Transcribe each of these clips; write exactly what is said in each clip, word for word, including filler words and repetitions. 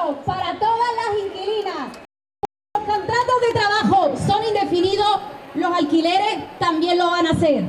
claro para todas las inquilinas. Los contratos de trabajo son indefinidos, los alquileres también lo van a ser.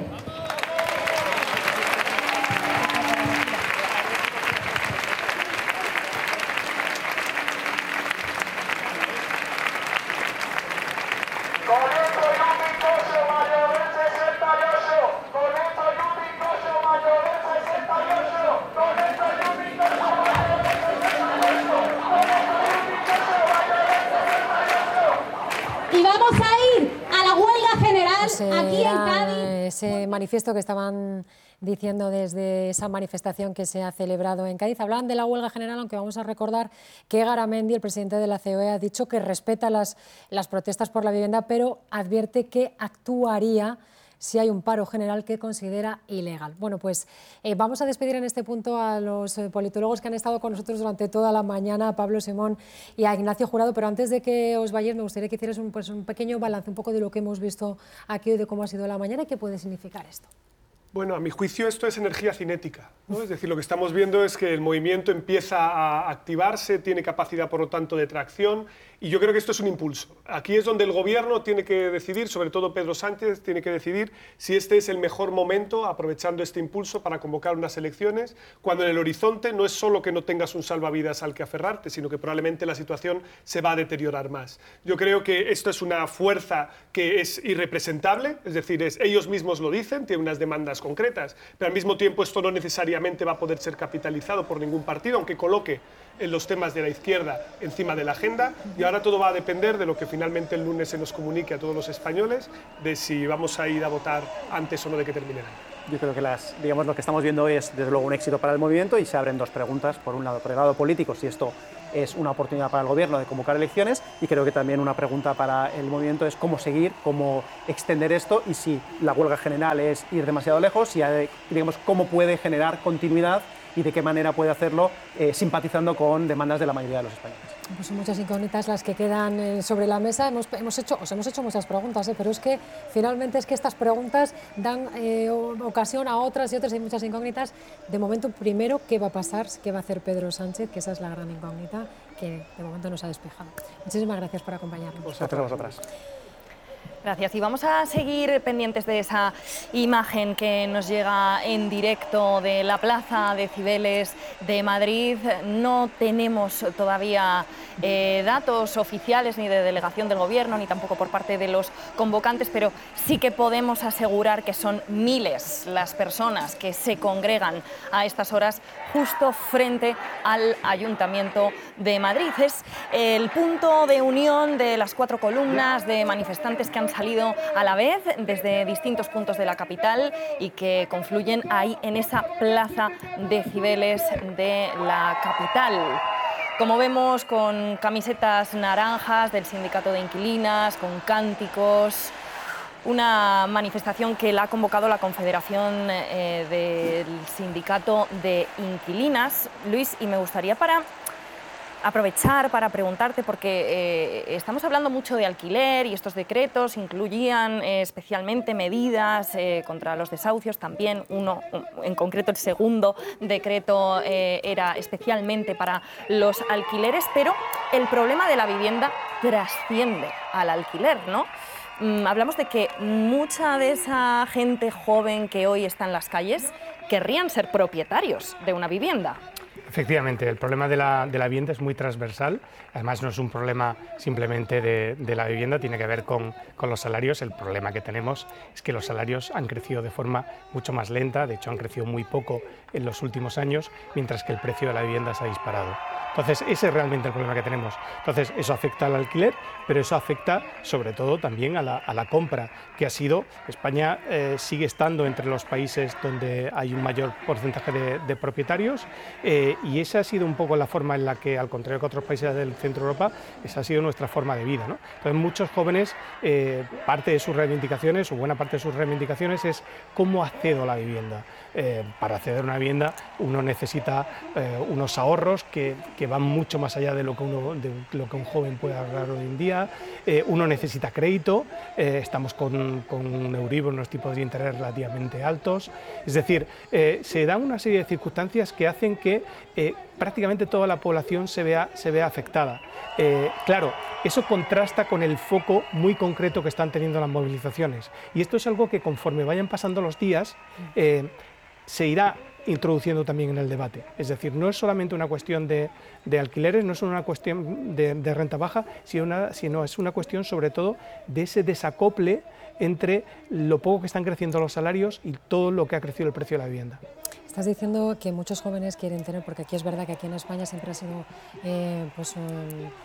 Y vamos a ir a la huelga general pues, eh, aquí en Cádiz. Ese manifiesto que estaban diciendo desde esa manifestación que se ha celebrado en Cádiz. Hablaban de la huelga general, aunque vamos a recordar que Garamendi, el presidente de la C O E, ha dicho que respeta las, las protestas por la vivienda, pero advierte que actuaría si hay un paro general que considera ilegal. Bueno, pues eh, vamos a despedir en este punto a los eh, politólogos que han estado con nosotros durante toda la mañana, a Pablo Simón y a Ignacio Jurado, pero antes de que os vayáis me gustaría que hicierais un, pues, un pequeño balance, un poco de lo que hemos visto aquí hoy, de cómo ha sido la mañana y qué puede significar esto. Bueno, a mi juicio esto es energía cinética, ¿no? Es decir, lo que estamos viendo es que el movimiento empieza a activarse, tiene capacidad, por lo tanto, de tracción, y yo creo que esto es un impulso. Aquí es donde el gobierno tiene que decidir, sobre todo Pedro Sánchez, tiene que decidir si este es el mejor momento, aprovechando este impulso, para convocar unas elecciones, cuando en el horizonte no es solo que no tengas un salvavidas al que aferrarte, sino que probablemente la situación se va a deteriorar más. Yo creo que esto es una fuerza que es irrepresentable, es decir, es, ellos mismos lo dicen, tienen unas demandas concretas, pero al mismo tiempo esto no necesariamente va a poder ser capitalizado por ningún partido, aunque coloque en los temas de la izquierda encima de la agenda, y ahora todo va a depender de lo que finalmente el lunes se nos comunique a todos los españoles, de si vamos a ir a votar antes o no de que termine el año. Yo creo que las, digamos, lo que estamos viendo hoy es desde luego un éxito para el movimiento, y se abren dos preguntas. Por un lado, por el lado político, si esto es una oportunidad para el gobierno de convocar elecciones, y creo que también una pregunta para el movimiento es cómo seguir, cómo extender esto, y si la huelga general es ir demasiado lejos, y digamos, cómo puede generar continuidad y de qué manera puede hacerlo eh, simpatizando con demandas de la mayoría de los españoles. Pues son muchas incógnitas las que quedan eh, sobre la mesa. Hemos, hemos hecho, os hemos hecho muchas preguntas, eh, pero es que finalmente es que estas preguntas dan eh, ocasión a otras y otras, hay muchas incógnitas. De momento, primero, ¿qué va a pasar? ¿Qué va a hacer Pedro Sánchez? Que esa es la gran incógnita que de momento nos ha despejado. Muchísimas gracias por acompañarnos. Gracias a vosotras. Gracias. Y vamos a seguir pendientes de esa imagen que nos llega en directo de la Plaza de Cibeles de Madrid. No tenemos todavía eh, datos oficiales ni de delegación del Gobierno, ni tampoco por parte de los convocantes, pero sí que podemos asegurar que son miles las personas que se congregan a estas horas justo frente al Ayuntamiento de Madrid. Es el punto de unión de las cuatro columnas de manifestantes que han salido a la vez desde distintos puntos de la capital y que confluyen ahí en esa Plaza de Cibeles de la capital. Como vemos, con camisetas naranjas del sindicato de inquilinas, con cánticos, una manifestación que la ha convocado la Confederación eh, del Sindicato de Inquilinas. Luis, y me gustaría para aprovechar para preguntarte, porque eh, estamos hablando mucho de alquiler y estos decretos incluían eh, especialmente medidas eh, contra los desahucios, también uno, en concreto el segundo decreto eh, era especialmente para los alquileres, pero el problema de la vivienda trasciende al alquiler, ¿no? Mm, hablamos de que mucha de esa gente joven que hoy está en las calles querrían ser propietarios de una vivienda. Efectivamente, el problema de la, de la vivienda es muy transversal. Además, no es un problema simplemente de, de la vivienda, tiene que ver con, con los salarios. El problema que tenemos es que los salarios han crecido de forma mucho más lenta, de hecho han crecido muy poco en los últimos años, mientras que el precio de la vivienda se ha disparado. Entonces, ese es realmente el problema que tenemos. Entonces, eso afecta al alquiler, pero eso afecta sobre todo también a la, a la compra, que ha sido, España eh, sigue estando entre los países donde hay un mayor porcentaje de, de propietarios, eh, y esa ha sido un poco la forma en la que, al contrario que otros países del centro de Europa, esa ha sido nuestra forma de vida, ¿no? Entonces, muchos jóvenes, eh, parte de sus reivindicaciones, o buena parte de sus reivindicaciones, es cómo accedo a la vivienda. Eh, para acceder a una vivienda uno necesita eh, unos ahorros que, que van mucho más allá de lo que, uno, de lo que un joven puede ahorrar hoy en día. Eh, uno necesita crédito, eh, estamos con, con un Euribor, unos tipos de interés relativamente altos. Es decir, eh, se dan una serie de circunstancias que hacen que eh, prácticamente toda la población se vea, se vea afectada. Eh, claro, eso contrasta con el foco muy concreto que están teniendo las movilizaciones. Y esto es algo que conforme vayan pasando los días, eh, se irá introduciendo también en el debate. Es decir, no es solamente una cuestión de, de alquileres, no es una cuestión de, de renta baja, sino, una, sino es una cuestión sobre todo de ese desacople entre lo poco que están creciendo los salarios y todo lo que ha crecido el precio de la vivienda. Estás diciendo que muchos jóvenes quieren tener, porque aquí es verdad que aquí en España siempre ha sido eh, pues, un,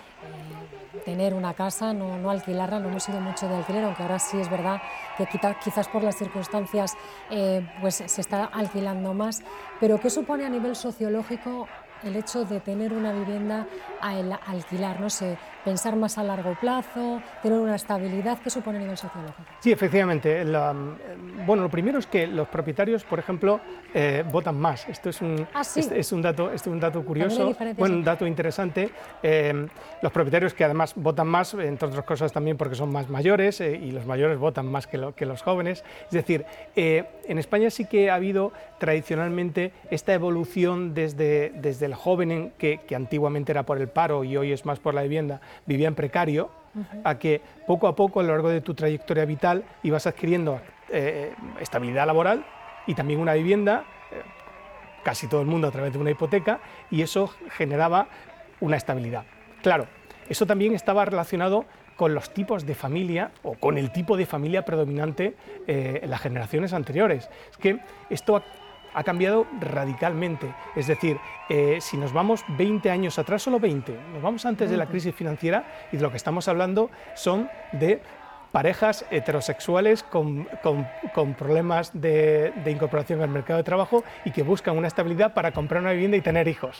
eh, tener una casa, no, no alquilarla, no hemos sido mucho de alquiler, aunque ahora sí es verdad que quizá, quizás por las circunstancias eh, pues se está alquilando más, pero ¿qué supone a nivel sociológico el hecho de tener una vivienda a el alquilar? No sé, pensar más a largo plazo, tener una estabilidad, ¿qué supone a nivel sociológico? Sí, efectivamente. La, bueno, lo primero es que los propietarios, por ejemplo, eh, votan más. Esto es un, ¿Ah, sí? es, es un dato, es un dato curioso, ¿sí? bueno, un dato interesante. Eh, los propietarios que además votan más, entre otras cosas también porque son más mayores eh, y los mayores votan más que, lo, que los jóvenes. Es decir, eh, en España sí que ha habido tradicionalmente esta evolución desde, desde el joven en, que, que antiguamente era por el paro y hoy es más por la vivienda, vivía en precario, uh-huh. a que poco a poco a lo largo de tu trayectoria vital ibas adquiriendo eh, estabilidad laboral y también una vivienda, eh, casi todo el mundo a través de una hipoteca, y eso generaba una estabilidad. Claro, eso también estaba relacionado con los tipos de familia o con el tipo de familia predominante eh, en las generaciones anteriores. Es que esto ha cambiado radicalmente, es decir, eh, si nos vamos veinte años atrás, solo veinte, nos vamos antes de la crisis financiera y de lo que estamos hablando son de parejas heterosexuales con, con, con problemas de, de incorporación al mercado de trabajo y que buscan una estabilidad para comprar una vivienda y tener hijos.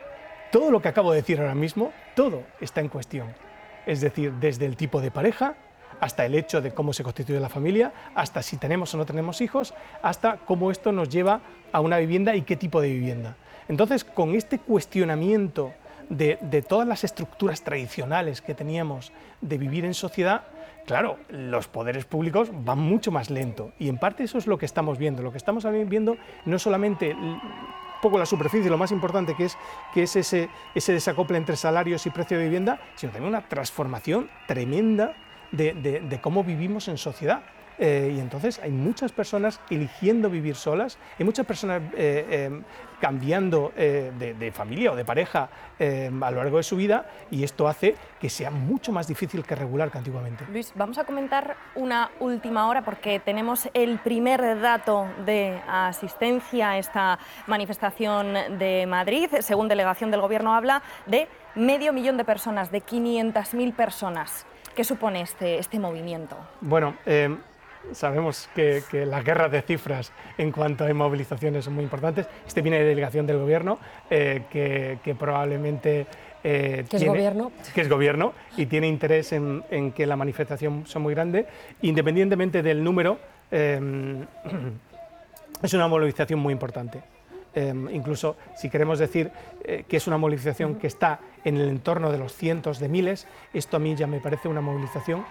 Todo lo que acabo de decir ahora mismo, todo está en cuestión, es decir, desde el tipo de pareja, hasta el hecho de cómo se constituye la familia, hasta si tenemos o no tenemos hijos, hasta cómo esto nos lleva a una vivienda y qué tipo de vivienda. Entonces, con este cuestionamiento de, de todas las estructuras tradicionales que teníamos de vivir en sociedad, claro, los poderes públicos van mucho más lento y en parte eso es lo que estamos viendo. Lo que estamos viendo no solamente un poco la superficie, lo más importante que es, que es ese, ese desacople entre salarios y precio de vivienda, sino también una transformación tremenda De, de, de cómo vivimos en sociedad. Eh, y entonces hay muchas personas eligiendo vivir solas, hay muchas personas eh, eh, cambiando eh, de, de familia o de pareja eh, a lo largo de su vida, y esto hace que sea mucho más difícil que regular que antiguamente. Luis, vamos a comentar una última hora porque tenemos el primer dato de asistencia a esta manifestación de Madrid. Según delegación del Gobierno habla de medio millón de personas, de quinientas mil personas. ¿Qué supone este, este movimiento? Bueno, eh, sabemos que, que las guerras de cifras en cuanto a movilizaciones son muy importantes. Este viene de delegación del Gobierno, eh, que, que probablemente... Eh, ¿Qué es tiene, gobierno? Que es gobierno y tiene interés en, en que la manifestación sea muy grande. Independientemente del número, eh, es una movilización muy importante. Eh, incluso si queremos decir eh, que es una movilización que está en el entorno de los cientos de miles, esto a mí ya me parece una movilización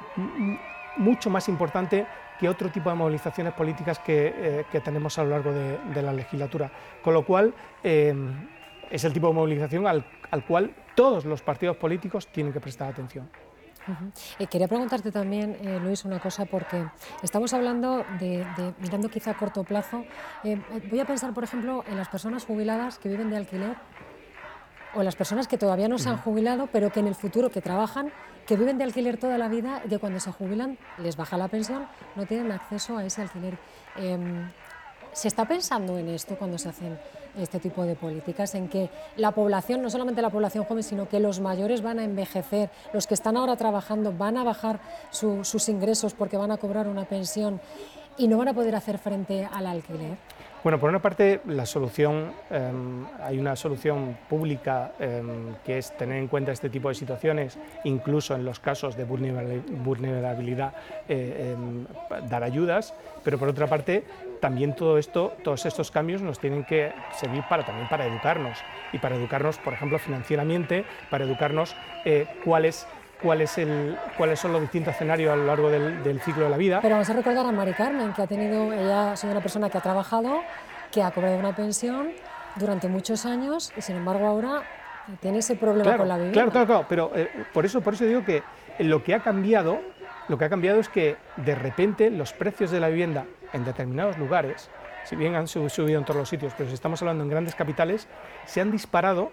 mucho más importante que otro tipo de movilizaciones políticas que, eh, que tenemos a lo largo de, de la legislatura. Con lo cual, eh, es el tipo de movilización al, al cual todos los partidos políticos tienen que prestar atención. Uh-huh. Y quería preguntarte también, eh, Luis, una cosa, porque estamos hablando de, de mirando quizá a corto plazo. Eh, voy a pensar, por ejemplo, en las personas jubiladas que viven de alquiler o las personas que todavía no se han jubilado, pero que en el futuro, que trabajan, que viven de alquiler toda la vida, y que cuando se jubilan les baja la pensión, no tienen acceso a ese alquiler. Eh, ¿Se está pensando en esto cuando se hacen este tipo de políticas, en que la población, no solamente la población joven, sino que los mayores van a envejecer, los que están ahora trabajando van a bajar su, sus ingresos porque van a cobrar una pensión y no van a poder hacer frente al alquiler? Bueno, por una parte, la solución, eh, hay una solución pública eh, que es tener en cuenta este tipo de situaciones, incluso en los casos de vulnerabilidad, eh, eh, dar ayudas, pero por otra parte, también todo esto, todos estos cambios nos tienen que servir para, también para educarnos, y para educarnos, por ejemplo, financieramente, para educarnos eh, cuál es Cuál es el, cuáles son los distintos escenarios a lo largo del, del ciclo de la vida. Pero vamos a recordar a Mari Carmen, que ha tenido, ella es una persona que ha trabajado, que ha cobrado una pensión durante muchos años y sin embargo ahora tiene ese problema claro, con la vivienda. Claro, claro, claro, pero eh, por, eso, por eso digo que lo que ha cambiado, lo que ha cambiado es que de repente los precios de la vivienda en determinados lugares, si bien han subido en todos los sitios, pero si estamos hablando en grandes capitales, se han disparado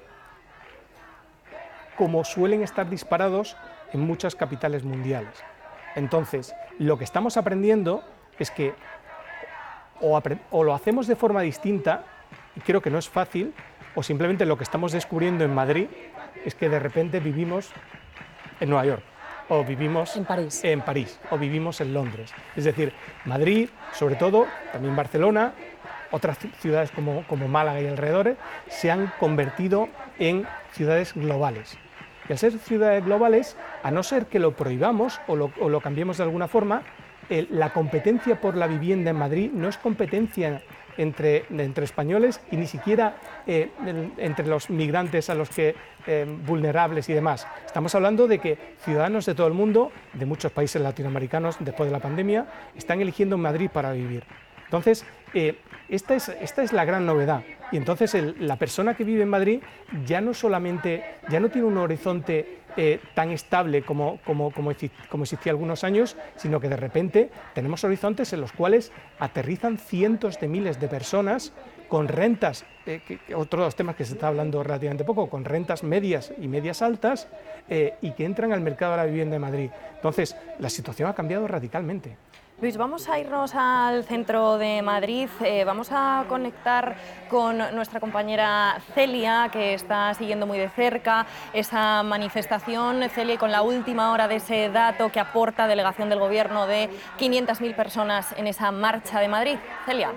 como suelen estar disparados en muchas capitales mundiales. Entonces, lo que estamos aprendiendo es que o, o lo hacemos de forma distinta, y creo que no es fácil, o simplemente lo que estamos descubriendo en Madrid es que de repente vivimos en Nueva York, o vivimos en París, en París o vivimos en Londres. Es decir, Madrid, sobre todo, también Barcelona, otras ciudades como, como Málaga y alrededores, se han convertido en ciudades globales. Y al ser ciudades globales, a no ser que lo prohibamos o lo, o lo cambiemos de alguna forma, eh, la competencia por la vivienda en Madrid no es competencia entre, entre españoles y ni siquiera eh, entre los migrantes a los que eh, vulnerables y demás. Estamos hablando de que ciudadanos de todo el mundo, de muchos países latinoamericanos después de la pandemia, están eligiendo Madrid para vivir. Entonces, eh, esta, es, esta es la gran novedad. Y entonces el, la persona que vive en Madrid ya no solamente, ya no tiene un horizonte eh, tan estable como, como, como, como existía algunos años, sino que de repente tenemos horizontes en los cuales aterrizan cientos de miles de personas con rentas, eh, que, que otro de los temas que se está hablando relativamente poco, con rentas medias y medias altas eh, y que entran al mercado de la vivienda de Madrid. Entonces, la situación ha cambiado radicalmente. Luis, vamos a irnos al centro de Madrid, eh, vamos a conectar con nuestra compañera Celia, que está siguiendo muy de cerca esa manifestación. Celia, y con la última hora de ese dato que aporta delegación del Gobierno de quinientas mil personas en esa marcha de Madrid. Celia.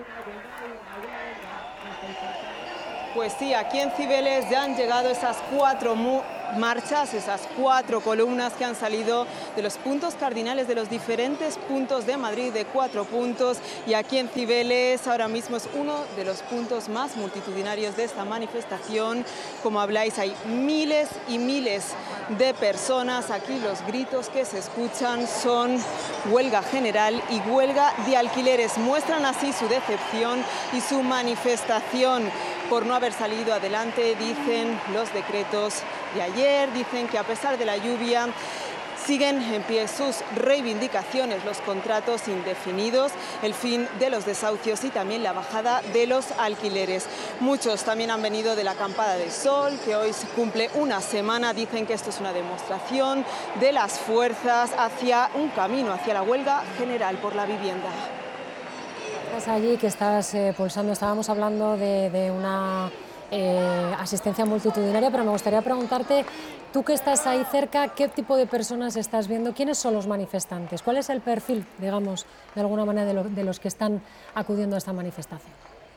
Pues sí, aquí en Cibeles ya han llegado esas cuatro marchas, esas cuatro columnas que han salido de los puntos cardinales de los diferentes puntos de Madrid, de cuatro puntos, y aquí en Cibeles ahora mismo es uno de los puntos más multitudinarios de esta manifestación. Como habláis, hay miles y miles de personas. Aquí los gritos que se escuchan son huelga general y huelga de alquileres. Muestran así su decepción y su manifestación por no haber salido adelante, dicen, los decretos de ayer. Dicen que a pesar de la lluvia siguen en pie sus reivindicaciones, los contratos indefinidos, el fin de los desahucios y también la bajada de los alquileres. Muchos también han venido de la Acampada de Sol, que hoy se cumple una semana. Dicen que esto es una demostración de las fuerzas hacia un camino, hacia la huelga general por la vivienda. Estás allí, que estás eh, pulsando, estábamos hablando de, de una eh, asistencia multitudinaria, pero me gustaría preguntarte, tú que estás ahí cerca, ¿qué tipo de personas estás viendo? ¿Quiénes son los manifestantes? ¿Cuál es el perfil, digamos, de alguna manera de, lo, de los que están acudiendo a esta manifestación?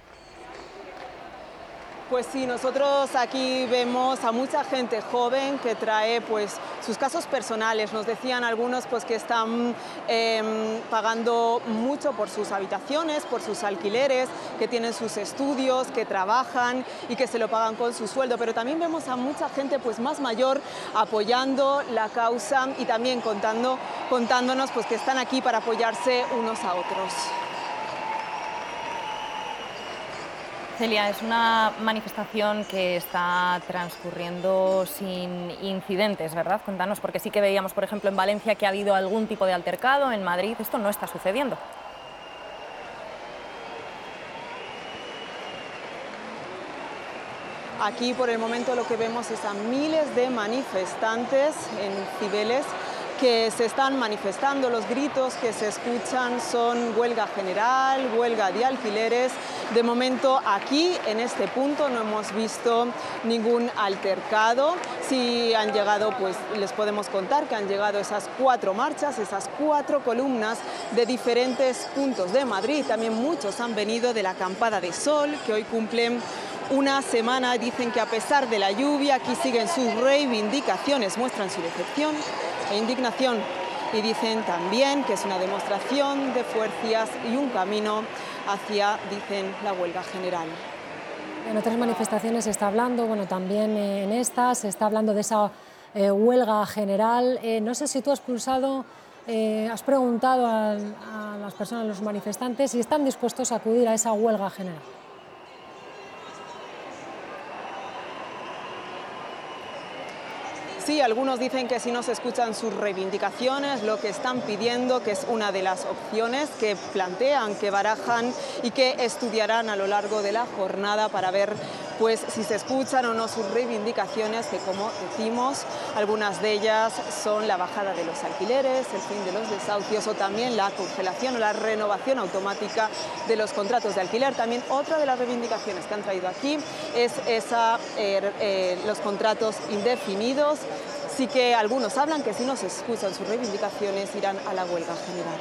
Pues sí, nosotros aquí vemos a mucha gente joven que trae pues sus casos personales. Nos decían algunos pues que están eh, pagando mucho por sus habitaciones, por sus alquileres, que tienen sus estudios, que trabajan y que se lo pagan con su sueldo. Pero también vemos a mucha gente pues más mayor apoyando la causa y también contando, contándonos pues que están aquí para apoyarse unos a otros. Celia, es una manifestación que está transcurriendo sin incidentes, ¿verdad? Cuéntanos, porque sí que veíamos, por ejemplo, en Valencia que ha habido algún tipo de altercado, en Madrid esto no está sucediendo. Aquí por el momento lo que vemos es a miles de manifestantes en Cibeles que se están manifestando. Los gritos que se escuchan son huelga general, huelga de alquileres. De momento aquí, en este punto, no hemos visto ningún altercado. Sí han llegado, pues les podemos contar que han llegado esas cuatro marchas, esas cuatro columnas de diferentes puntos de Madrid. También muchos han venido de la Acampada de Sol, que hoy cumplen una semana. Dicen que a pesar de la lluvia, aquí siguen sus reivindicaciones, muestran su decepción e indignación y dicen también que es una demostración de fuerzas y un camino hacia, dicen, la huelga general. En otras manifestaciones se está hablando, bueno, también en esta se está hablando de esa eh, huelga general. Eh, no sé si tú has pulsado, eh, has preguntado a, a las personas, a los manifestantes, si están dispuestos a acudir a esa huelga general. Sí, algunos dicen que si no se escuchan sus reivindicaciones, lo que están pidiendo, que es una de las opciones que plantean, que barajan y que estudiarán a lo largo de la jornada para ver pues si se escuchan o no sus reivindicaciones, que como decimos, algunas de ellas son la bajada de los alquileres, el fin de los desahucios o también la congelación o la renovación automática de los contratos de alquiler. También otra de las reivindicaciones que han traído aquí es esa, eh, eh, los contratos indefinidos. Sí que algunos hablan que si no se escuchan sus reivindicaciones irán a la huelga general.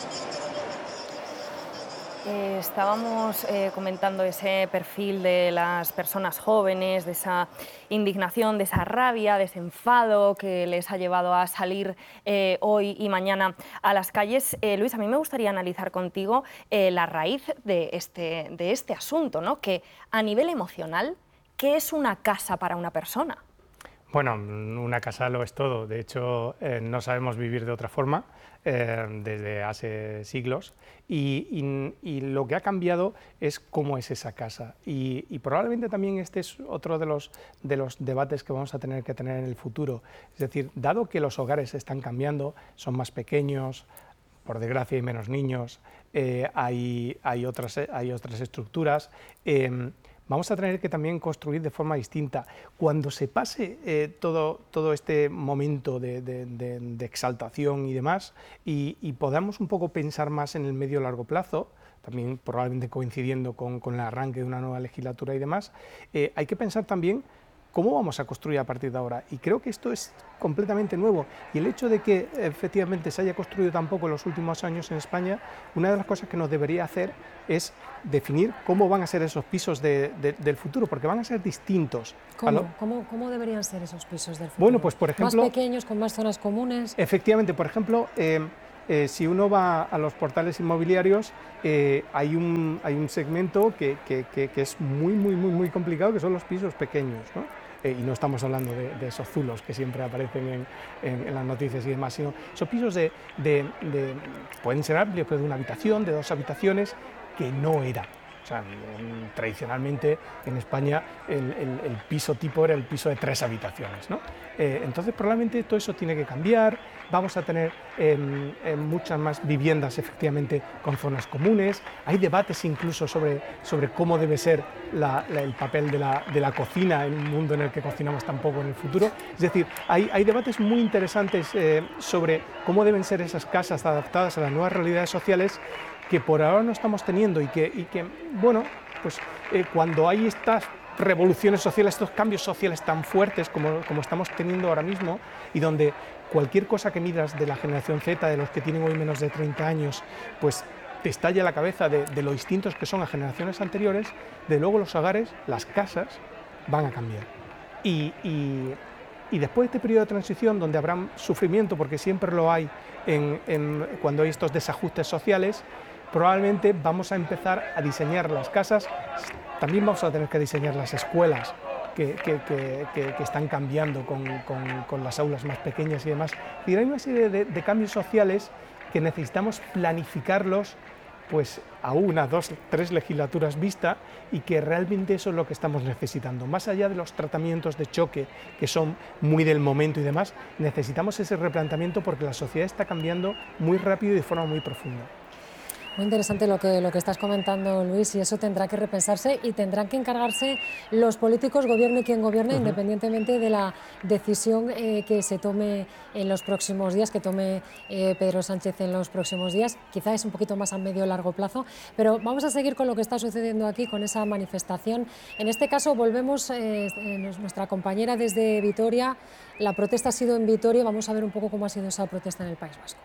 Eh, estábamos eh, comentando ese perfil de las personas jóvenes, de esa indignación, de esa rabia, de ese enfado que les ha llevado a salir eh, hoy y mañana a las calles. Eh, Luis, a mí me gustaría analizar contigo eh, la raíz de este, de este asunto, ¿no? Que a nivel emocional, ¿qué es una casa para una persona? Bueno, una casa lo es todo. De hecho, eh, no sabemos vivir de otra forma eh, desde hace siglos y, y, y lo que ha cambiado es cómo es esa casa. Y, y probablemente también este es otro de los, de los debates que vamos a tener que tener en el futuro. Es decir, dado que los hogares están cambiando, son más pequeños, por desgracia hay menos niños, eh, hay, hay, otras, hay otras estructuras, eh, vamos a tener que también construir de forma distinta. Cuando se pase eh, todo, todo este momento de, de, de, de exaltación y demás, y, y podamos un poco pensar más en el medio largo plazo, también probablemente coincidiendo con, con el arranque de una nueva legislatura y demás, eh, hay que pensar también cómo vamos a construir a partir de ahora. Y creo que esto es completamente nuevo. Y el hecho de que efectivamente se haya construido tan poco en los últimos años en España, una de las cosas que nos debería hacer es definir cómo van a ser esos pisos de, de, del futuro, porque van a ser distintos. ¿Cómo? Lo... ¿Cómo, ¿Cómo deberían ser esos pisos del futuro? Bueno, pues por ejemplo... Más pequeños, con más zonas comunes. Efectivamente, por ejemplo... Eh, Eh, si uno va a los portales inmobiliarios, eh, hay, un, hay un segmento que, que, que, que es muy, muy, muy, muy complicado, que son los pisos pequeños, ¿no? Eh, y no estamos hablando de, de esos zulos que siempre aparecen en, en, en las noticias y demás, sino son pisos de, de, de, pueden ser amplios, pero de una habitación, de dos habitaciones, que no era. O sea, tradicionalmente en España el, el, el piso tipo era el piso de tres habitaciones, ¿no? Eh, entonces probablemente todo eso tiene que cambiar, vamos a tener eh, eh, muchas más viviendas efectivamente con zonas comunes, hay debates incluso sobre, sobre cómo debe ser la, la, el papel de la, de la cocina en un mundo en el que cocinamos tan poco en el futuro. Es decir, hay, hay debates muy interesantes eh, sobre cómo deben ser esas casas adaptadas a las nuevas realidades sociales que por ahora no estamos teniendo y que, y que bueno, pues eh, cuando hay estas revoluciones sociales, estos cambios sociales tan fuertes como, como estamos teniendo ahora mismo y donde cualquier cosa que miras de la generación Z, de los que tienen hoy menos de treinta años, pues te estalla la cabeza de, de lo distintos que son a generaciones anteriores, de luego los hogares, las casas, van a cambiar. Y, y, y después de este periodo de transición, donde habrá sufrimiento, porque siempre lo hay en, en, cuando hay estos desajustes sociales, probablemente vamos a empezar a diseñar las casas, también vamos a tener que diseñar las escuelas que, que, que, que, que están cambiando con, con, con las aulas más pequeñas y demás. Y hay una serie de, de cambios sociales que necesitamos planificarlos pues a una, dos, tres legislaturas vista y que realmente eso es lo que estamos necesitando. Más allá de los tratamientos de choque que son muy del momento y demás, necesitamos ese replanteamiento porque la sociedad está cambiando muy rápido y de forma muy profunda. Muy interesante lo que, lo que estás comentando, Luis, y eso tendrá que repensarse y tendrán que encargarse los políticos, gobierne quien gobierne, uh-huh. independientemente de la decisión eh, que se tome en los próximos días, que tome eh, Pedro Sánchez en los próximos días. Quizá es un poquito más a medio o largo plazo, pero vamos a seguir con lo que está sucediendo aquí, con esa manifestación. En este caso volvemos, eh, nuestra compañera desde Vitoria, la protesta ha sido en Vitoria, vamos a ver un poco cómo ha sido esa protesta en el País Vasco.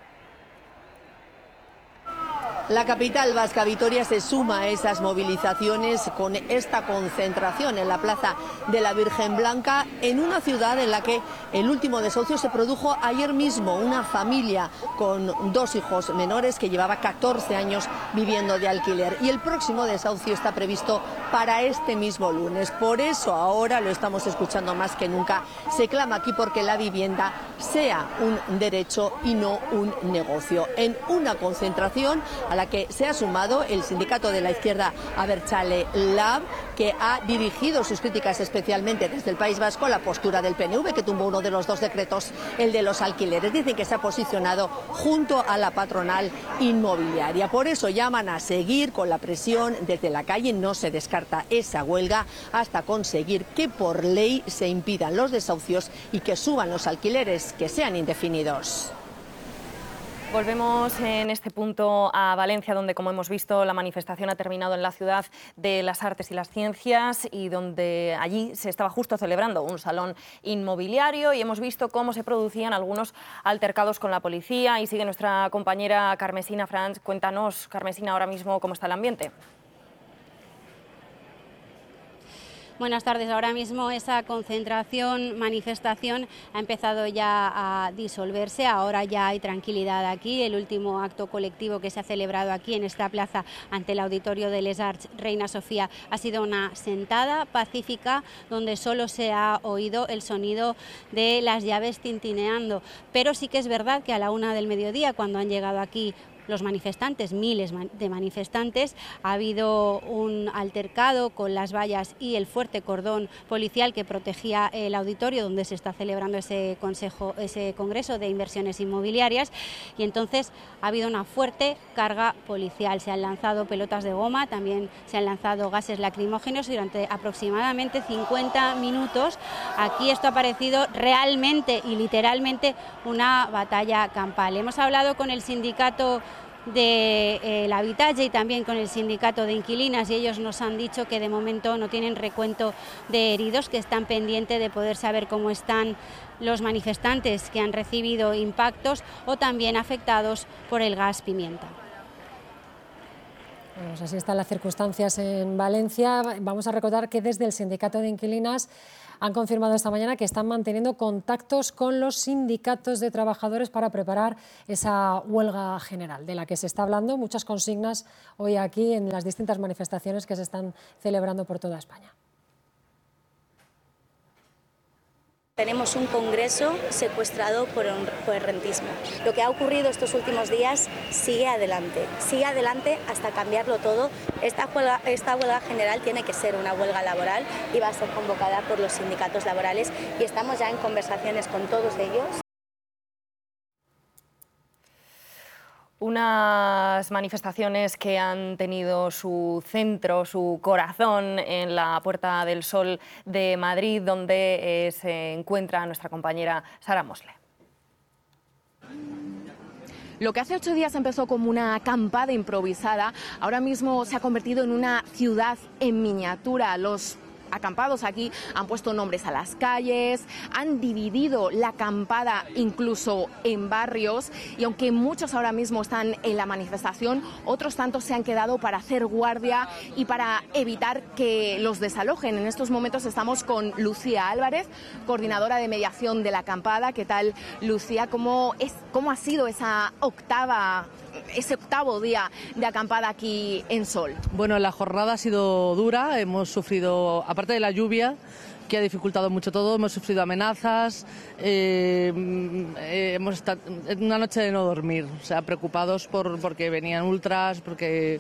La capital vasca, Vitoria, se suma a esas movilizaciones con esta concentración en la Plaza de la Virgen Blanca, en una ciudad en la que el último desahucio se produjo ayer mismo. Una familia con dos hijos menores que llevaba catorce años viviendo de alquiler. Y el próximo desahucio está previsto para este mismo lunes. Por eso ahora, lo estamos escuchando más que nunca, se clama aquí porque la vivienda sea un derecho y no un negocio. En una concentración a la que se ha sumado el sindicato de la izquierda Abertzale Lab, que ha dirigido sus críticas especialmente desde el País Vasco a la postura del P N V, que tumbó uno de los dos decretos, el de los alquileres. Dicen que se ha posicionado junto a la patronal inmobiliaria. Por eso llaman a seguir con la presión desde la calle. No se descarta esa huelga hasta conseguir que por ley se impidan los desahucios y que suban los alquileres, que sean indefinidos. Volvemos en este punto a Valencia, donde, como hemos visto, la manifestación ha terminado en la Ciudad de las Artes y las Ciencias y donde allí se estaba justo celebrando un salón inmobiliario y hemos visto cómo se producían algunos altercados con la policía. Y sigue nuestra compañera Carmesina Franz. Cuéntanos, Carmesina, ahora mismo cómo está el ambiente. Buenas tardes. Ahora mismo esa concentración, manifestación ha empezado ya a disolverse. Ahora ya hay tranquilidad aquí. El último acto colectivo que se ha celebrado aquí en esta plaza ante el auditorio de Les Arts Reina Sofía ha sido una sentada pacífica donde solo se ha oído el sonido de las llaves tintineando. Pero sí que es verdad que a la una del mediodía, cuando han llegado aquí los manifestantes, miles de manifestantes, ha habido un altercado con las vallas y el fuerte cordón policial que protegía el auditorio donde se está celebrando ese consejo, ese congreso de inversiones inmobiliarias, y entonces ha habido una fuerte carga policial. Se han lanzado pelotas de goma, también se han lanzado gases lacrimógenos y durante aproximadamente cincuenta minutos aquí esto ha parecido realmente y literalmente una batalla campal. Hemos hablado con el sindicato de eh, la Habitatge y también con el sindicato de inquilinas y ellos nos han dicho que de momento no tienen recuento de heridos, que están pendientes de poder saber cómo están los manifestantes que han recibido impactos o también afectados por el gas pimienta. Pues así están las circunstancias en Valencia. Vamos a recordar que desde el sindicato de inquilinas han confirmado esta mañana que están manteniendo contactos con los sindicatos de trabajadores para preparar esa huelga general de la que se está hablando. Muchas consignas hoy aquí en las distintas manifestaciones que se están celebrando por toda España. Tenemos un congreso secuestrado por, un, por el rentismo. Lo que ha ocurrido estos últimos días sigue adelante, sigue adelante hasta cambiarlo todo. Esta huelga, esta huelga general tiene que ser una huelga laboral y va a ser convocada por los sindicatos laborales y estamos ya en conversaciones con todos ellos. Unas manifestaciones que han tenido su centro, su corazón en la Puerta del Sol de Madrid, donde eh, se encuentra nuestra compañera Sara Mosle. Lo que hace ocho días empezó como una acampada improvisada, ahora mismo se ha convertido en una ciudad en miniatura. Los acampados aquí han puesto nombres a las calles, han dividido la acampada incluso en barrios y aunque muchos ahora mismo están en la manifestación, otros tantos se han quedado para hacer guardia y para evitar que los desalojen. En estos momentos estamos con Lucía Álvarez, coordinadora de mediación de la acampada. ¿Qué tal, Lucía? ¿Cómo, es, cómo ha sido esa octava ese octavo día de acampada aquí en Sol? Bueno, la jornada ha sido dura, hemos sufrido, aparte de la lluvia, que ha dificultado mucho todo, hemos sufrido amenazas, eh, eh, hemos estado una noche de no dormir, o sea, preocupados por porque venían ultras, porque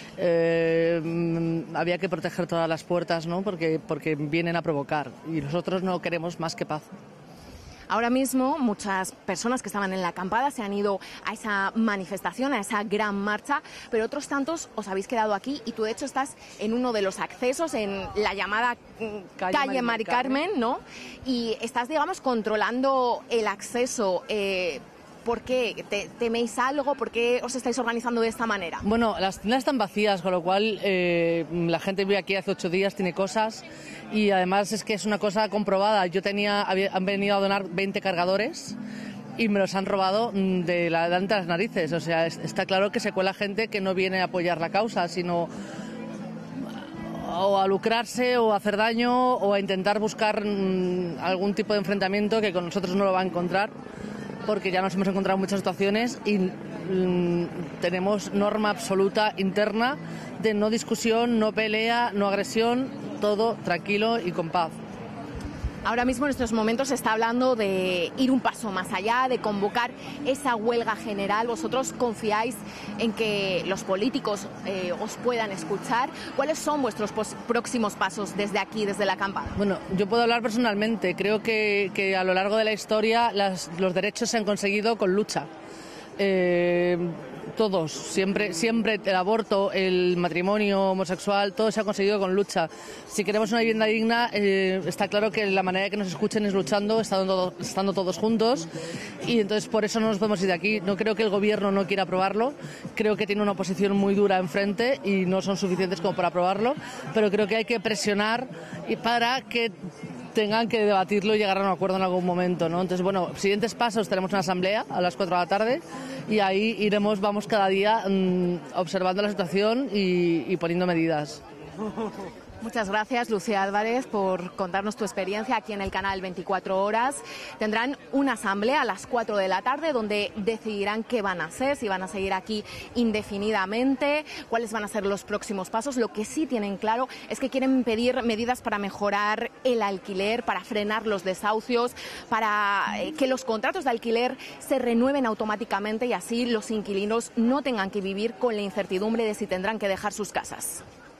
eh, había que proteger todas las puertas, ¿no? Porque, porque vienen a provocar y nosotros no queremos más que paz. Ahora mismo muchas personas que estaban en la acampada se han ido a esa manifestación, a esa gran marcha, pero otros tantos os habéis quedado aquí y tú de hecho estás en uno de los accesos, en la llamada calle, calle Mari Carmen, ¿no? Y estás, digamos, controlando el acceso. Eh, ¿Por qué? ¿Te, ¿Teméis algo? ¿Por qué os estáis organizando de esta manera? Bueno, las tiendas están vacías, con lo cual eh, la gente vive aquí hace ocho días, tiene cosas y además es que es una cosa comprobada. Yo tenía, había, han venido a donar veinte cargadores y me los han robado de la delante de las narices. O sea, es, está claro que se cuela gente que no viene a apoyar la causa, sino o a lucrarse o a hacer daño o a intentar buscar mmm, algún tipo de enfrentamiento que con nosotros no lo va a encontrar, porque ya nos hemos encontrado en muchas situaciones y mmm, tenemos norma absoluta interna de no discusión, no pelea, no agresión, todo tranquilo y con paz. Ahora mismo en estos momentos se está hablando de ir un paso más allá, de convocar esa huelga general. ¿Vosotros confiáis en que los políticos eh, os puedan escuchar? ¿Cuáles son vuestros próximos pasos desde aquí, desde la acampada? Bueno, yo puedo hablar personalmente. Creo que, que a lo largo de la historia las, los derechos se han conseguido con lucha. Eh, todos, siempre, siempre el aborto, el matrimonio homosexual, todo se ha conseguido con lucha. Si queremos una vivienda digna, eh, está claro que la manera de que nos escuchen es luchando, estando, estando todos juntos, y entonces por eso no nos podemos ir de aquí. No creo que el gobierno no quiera aprobarlo, creo que tiene una oposición muy dura enfrente y no son suficientes como para aprobarlo, pero creo que hay que presionar para que tengan que debatirlo y llegar a un acuerdo en algún momento, ¿no? Entonces, bueno, siguientes pasos, tenemos una asamblea a las cuatro de la tarde y ahí iremos, vamos cada día mmm, observando la situación y, y poniendo medidas. Muchas gracias, Lucía Álvarez, por contarnos tu experiencia aquí en el canal veinticuatro horas. Tendrán una asamblea a las cuatro de la tarde donde decidirán qué van a hacer, si van a seguir aquí indefinidamente, cuáles van a ser los próximos pasos. Lo que sí tienen claro es que quieren pedir medidas para mejorar el alquiler, para frenar los desahucios, para que los contratos de alquiler se renueven automáticamente y así los inquilinos no tengan que vivir con la incertidumbre de si tendrán que dejar sus casas.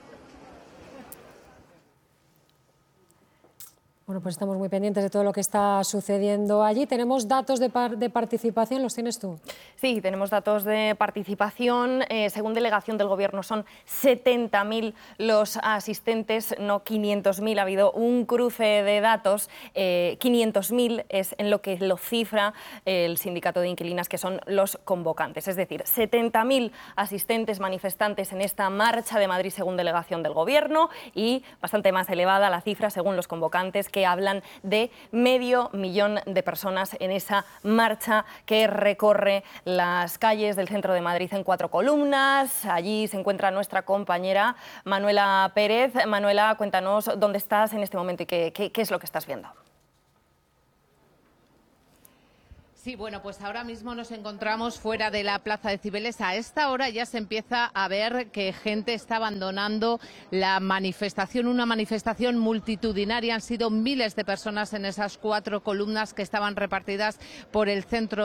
Bueno, pues estamos muy pendientes de todo lo que está sucediendo allí. ¿Tenemos datos de, par de participación? ¿Los tienes tú? Sí, tenemos datos de participación. Eh, según delegación del Gobierno son setenta mil los asistentes, no quinientos mil. Ha habido un cruce de datos. Eh, quinientos mil es en lo que lo cifra el sindicato de inquilinas, que son los convocantes. Es decir, setenta mil asistentes manifestantes en esta marcha de Madrid según delegación del Gobierno y bastante más elevada la cifra según los convocantes, que hablan de medio millón de personas en esa marcha que recorre las calles del centro de Madrid en cuatro columnas. Allí se encuentra nuestra compañera Manuela Pérez. Manuela, cuéntanos dónde estás en este momento y qué, qué, qué es lo que estás viendo. Sí, bueno, pues ahora mismo nos encontramos fuera de la Plaza de Cibeles. A esta hora ya se empieza a ver que gente está abandonando la manifestación, una manifestación multitudinaria. Han sido miles de personas en esas cuatro columnas que estaban repartidas por el centro